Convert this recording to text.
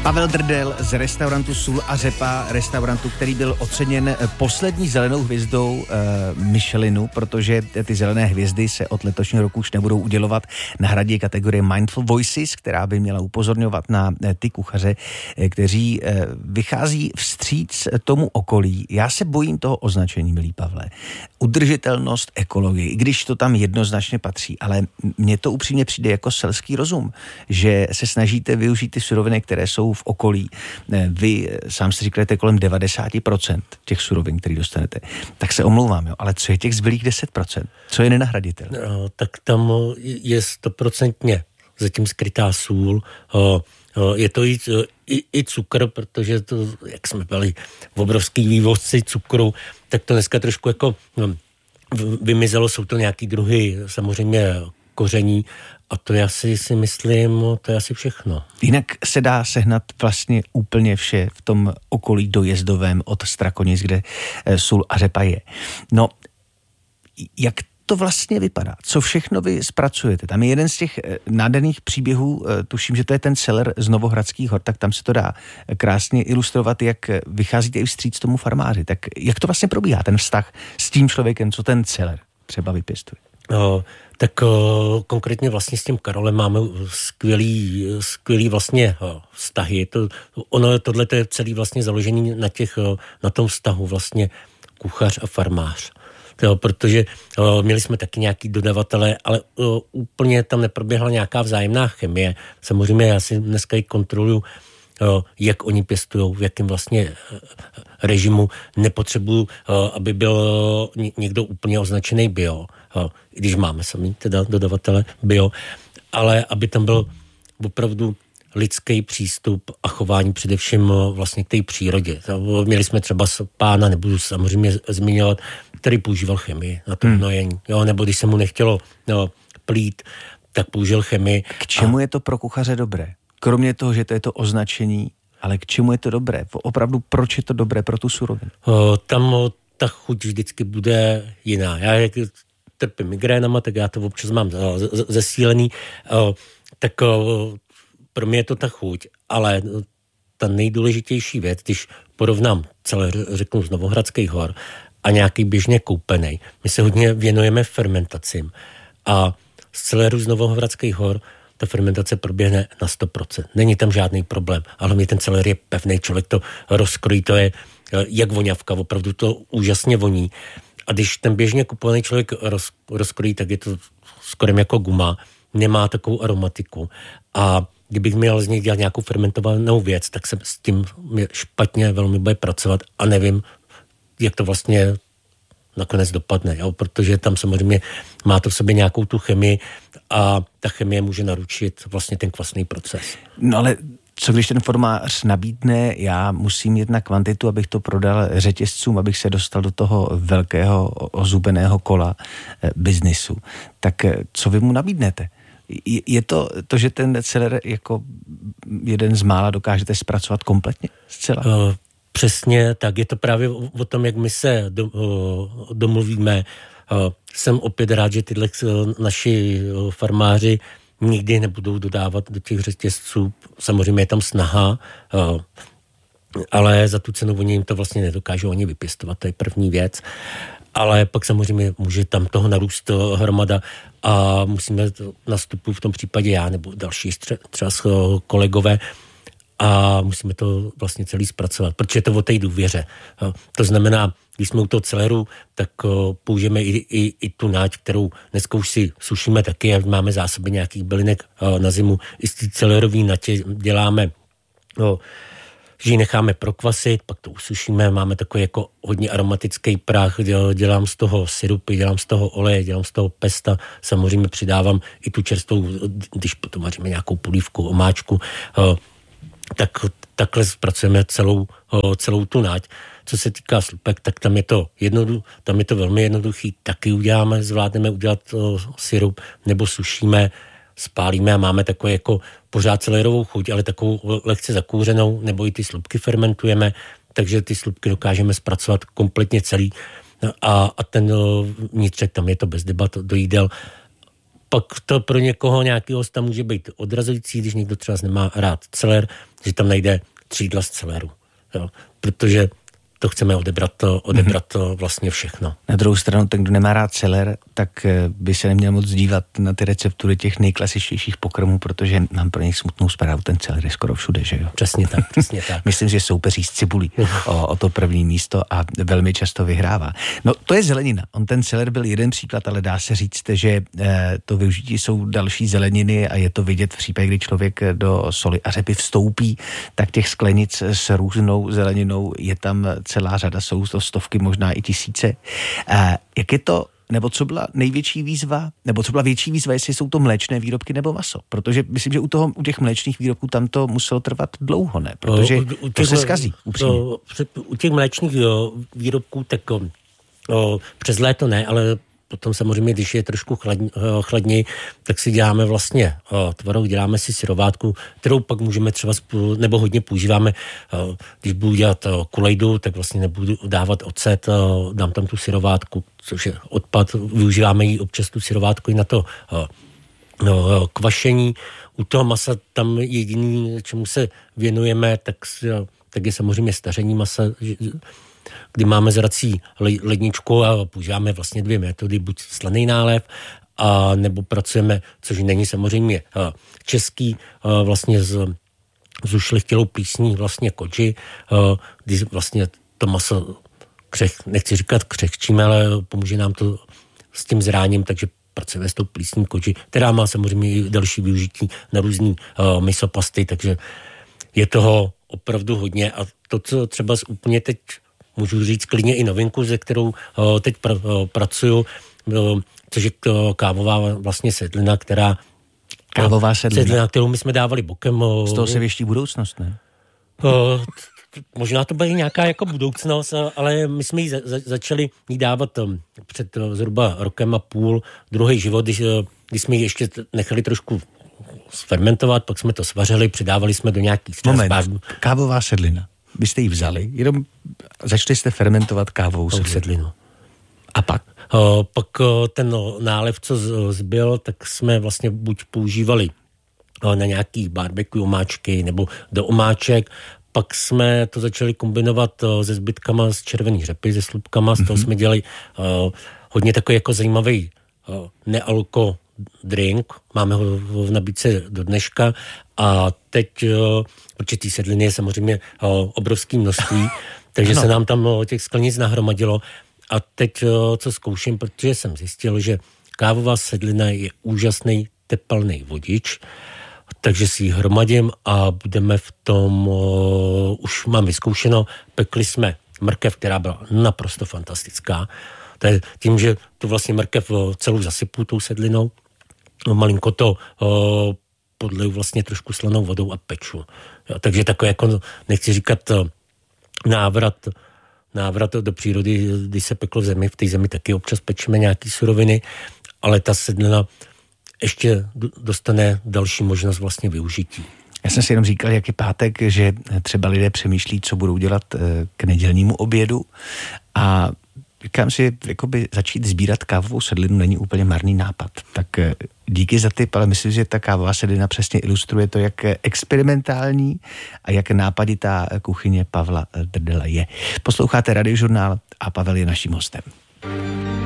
Pavel Drdel z restaurantu Sůl a řepa, restaurantu, který byl oceněn poslední zelenou hvězdou Michelinu, protože ty zelené hvězdy se od letošního roku už nebudou udělovat na hradě kategorie Mindful Voices, která by měla upozorňovat na ty kuchaře, kteří vychází vstříc tomu okolí. Já se bojím toho označení, milý Pavle. Udržitelnost, ekologii, i když to tam jednoznačně patří, ale mně to upřímně přijde jako selský rozum, že se snažíte využít ty suroviny, které jsou v okolí. Vy sám si říkáte kolem 90% těch surovin, které dostanete. Tak se omlouvám, jo, ale co je těch zbylých 10%? Co je nenahraditelné? No, tak tam je 100% zatím skrytá sůl. Je to i cukr, protože to, jak jsme byli v obrovský vývozci cukru, tak to dneska trošku jako vymizelo. Jsou to nějaký druhy samozřejmě koření a to je asi, si myslím, to je asi všechno. Jinak se dá sehnat vlastně úplně vše v tom okolí dojezdovém od Strakonic, kde sůl a řepa je. No, jak to vlastně vypadá? Co všechno vy zpracujete? Tam je jeden z těch nádherných příběhů, tuším, že to je ten celer z Novohradských hor, tak tam se to dá krásně ilustrovat, jak vycházíte i vstříc tomu farmáři. Tak jak to vlastně probíhá, ten vztah s tím člověkem, co ten celer třeba vypěstuje? Tak konkrétně vlastně s tím Karolem máme skvělý vlastně vztahy. Tohle je celý vlastně založený na tom vztahu vlastně kuchař a farmář. Protože měli jsme taky nějaký dodavatele, ale úplně tam neproběhla nějaká vzájemná chemie. Samozřejmě já si dneska i kontroluju, jak oni pěstujou, v jakém vlastně režimu. Nepotřebuju, aby byl někdo úplně označený bio, i když máme sami teda dodavatele bio, ale aby tam byl opravdu lidský přístup a chování především vlastně k té přírodě. Měli jsme třeba pána, nebudu samozřejmě zmiňovat, který používal chemii na to hnojení. Nebo když se mu nechtělo plít, tak použil chemii. K čemu je to pro kuchaře dobré? Kromě toho, že to je to označení, ale k čemu je to dobré? Opravdu, proč je to dobré pro tu surovinu? Tam ta chuť vždycky bude jiná. Já jak trpím migrénama, tak já to občas mám zesílený. Tak pro mě je to ta chuť, ale ta nejdůležitější věc, když porovnám celé, řeknu, z Novohradských hor a nějaký běžně koupenej, my se hodně věnujeme fermentacím a z celéru z Novohradských hor ta fermentace proběhne na 100%. Není tam žádný problém, ale mě ten celér je pevný, člověk to rozkrojí, to je jak voňavka, opravdu to úžasně voní. A když ten běžně kupovaný člověk rozkrojí, tak je to skoro jako guma, nemá takovou aromatiku. A kdybych měl z něj dělat nějakou fermentovanou věc, tak se s tím špatně velmi bude pracovat a nevím, jak to vlastně nakonec dopadne, protože tam samozřejmě má to v sobě nějakou tu chemii a ta chemie může naručit vlastně ten kvasný proces. No ale co když ten formář nabídne, já musím jít na kvantitu, abych to prodal řetězcům, abych se dostal do toho velkého ozubeného kola biznisu. Tak co vy mu nabídnete? Je to, že ten celer jako jeden z mála dokážete zpracovat kompletně? Zcela? Přesně, tak je to právě o tom, jak my se domluvíme. Jsem opět rád, že tyhle naši farmáři nikdy nebudou dodávat do těch řetězců. Samozřejmě je tam snaha, ale za tu cenu oni jim to vlastně nedokážou ani vypěstovat, to je první věc. Ale pak samozřejmě může tam toho narůst hromada a musíme nastupu v tom případě já nebo další třeba kolegové a musíme to vlastně celý zpracovat, protože je to o té důvěře. To znamená, když jsme u toho celeru, tak použijeme i tu náť, kterou dneska už si sušíme taky a máme zásoby nějakých bylinek na zimu. I z té celerový natě děláme, že ji necháme prokvasit, pak to usušíme, máme takový jako hodně aromatický prach, dělám z toho sirupy, dělám z toho oleje, dělám z toho pesta, samozřejmě přidávám i tu čerstvou, když potom vaříme nějakou polívku, omáčku, tak takhle zpracujeme celou tu náť. Co se týká slupek, tak tam je to velmi jednoduchý, taky zvládneme udělat sirup, nebo sušíme, spálíme a máme takové jako pořád celérovou chuť, ale takovou lehce zakouřenou, nebo i ty slupky fermentujeme, takže ty slupky dokážeme zpracovat kompletně celý a ten vnitřek, tam je to bez debat do jídel. pak to pro někoho nějakého hosta může být odrazující, když někdo třeba nemá rád celer, že tam najde 3 jídla z celeru. Jo? Protože to chceme odebrat to vlastně všechno. Na druhou stranu, ten, kdo nemá rád celer, tak by se neměl moc dívat na ty receptury těch nejklasičtějších pokrmů, protože mám pro něj smutnou zprávu, ten celer je skoro všude, že jo? Přesně tak. Myslím, že soupeří s cibulí o to první místo a velmi často vyhrává. No, to je zelenina. On ten celer byl jeden příklad, ale dá se říct, že to využití jsou další zeleniny a je to vidět v případě, kdy člověk do soli a řepy vstoupí, tak těch sklenic s různou zeleninou je tam celá řada, jsou to stovky, možná i tisíce. Jak je to, nebo co byla největší výzva, nebo co byla větší výzva, jestli jsou to mléčné výrobky nebo maso? Protože myslím, že u těch mléčných výrobků tam to muselo trvat dlouho, ne? Protože to se zkazí, upřímně. U těch mléčných výrobků tak přes léto ne, ale potom samozřejmě, když je trošku chladněji, tak si děláme vlastně tvaroh, děláme si syrovátku, kterou pak můžeme třeba, nebo hodně používáme, když budu dělat kulejdu, tak vlastně nebudu dávat ocet, dám tam tu syrovátku, což je odpad, využíváme ji občas tu syrovátku i na to kvašení. U toho masa tam jediný, čemu se věnujeme, tak je samozřejmě staření masa, kdy máme zrací ledničku a používáme vlastně 2 metody, buď slaný nálev, a nebo pracujeme, což není samozřejmě český, vlastně s ušlechtilou plísní vlastně kodži, kdy vlastně to maso nechci říkat křehčíme, ale pomůže nám to s tím zráním, takže pracujeme s tou plísní kodži, která má samozřejmě i další využití na různý misopasty, takže je toho opravdu hodně a to, co třeba úplně teď můžu říct klidně i novinku, ze kterou teď pracuju, což je kávová vlastně sedlina, Kávová sedlina, kterou my jsme dávali bokem. Z toho se věští budoucnost, ne? Možná to bude nějaká jako budoucnost, ale my jsme ji začali jí dávat před zhruba 1,5 roku, druhý život, když jsme ji ještě nechali trošku sfermentovat, pak jsme to svařili, přidávali jsme do nějakých kávová sedlina. Byste ji vzali, jenom začali jste fermentovat kávovou sedlinu. A pak? Pak ten nálev, co zbyl, tak jsme vlastně buď používali na nějaký barbecue omáčky nebo do omáček, pak jsme to začali kombinovat se zbytkama z červený řepy, se slupkama, z toho jsme dělali hodně takový jako zajímavý nealko drink, máme ho v nabídce do dneška a teď, protože té sedliny je samozřejmě obrovské množství, takže se nám tam těch sklenic nahromadilo a teď, co zkouším, protože jsem zjistil, že kávová sedlina je úžasný tepelný vodič, takže si ji hromadím a budeme v tom, už mám vyzkoušeno, pekli jsme mrkev, která byla naprosto fantastická. To je tím, že tu vlastně mrkev celou zasypu tou sedlinou, malinko to podleju vlastně trošku slanou vodou a peču. Jo, takže takové jako, nechci říkat návrat do přírody, když se peklo v té zemi taky občas pečeme nějaký suroviny, ale ta sedlina ještě dostane další možnost vlastně využití. Já jsem si jenom říkal, jak je pátek, že třeba lidé přemýšlí, co budou dělat k nedělnímu obědu a říkám si, jakoby začít sbírat kávovou sedlinu není úplně marný nápad. Tak díky za tip, ale myslím, že ta kávová sedlina přesně ilustruje to, jak experimentální a jak nápaditá kuchyně Pavla Drdela je. Posloucháte Radiožurnál a Pavel je naším hostem.